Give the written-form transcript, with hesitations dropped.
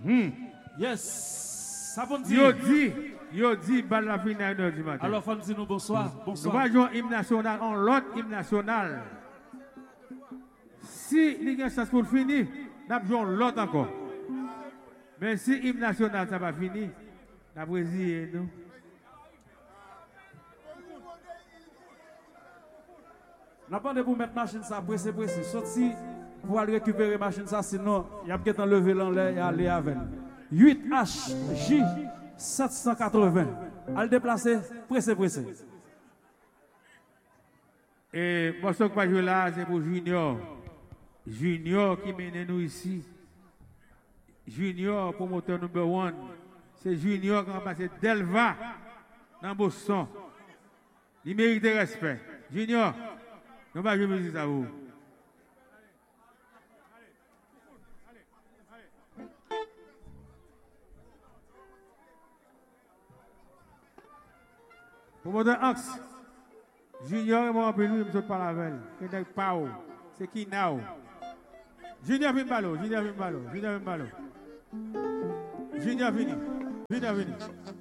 Yes. Ça veut dire. Yo dit, balle la finale à 1h du matin. Alors, faut dire nous bonsoir. Bonsoir. Nous allons jouer un hymne national, en l'autre hymne national. Si il y a une chance pour finir, nous allons jouer l'autre encore. Mais si l'hymne national ça va finir, nous allons résigner nous. Nous avons pour mettre machine ça pressé. Sorti pour aller récupérer machine ça, sinon, il y a peut-être enlever l'enlève et aller avec. 8HJ 780. À le déplacer, pressé. Et moi, ce que je joue là, c'est pour Junior. Junior qui mène nous ici. Junior, promoteur numéro 1. C'est Junior qui a passé Delva dans Boston. Il mérite respect. Junior, nous allons jouer musique à vous. Promoteur Axe. Junior est mort, lui, je ne pas la veille. C'est qui now? Junior vient ballot. Junior vini.